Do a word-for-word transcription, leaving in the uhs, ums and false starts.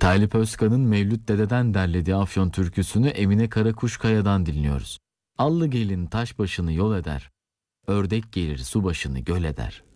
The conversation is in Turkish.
Talip Özkan'ın Mevlüt Dede'den derlediği Afyon türküsünü Emine Karakuşkaya'dan dinliyoruz. Allı gelin taş başını yol eder, ördek gelir su başını göl eder.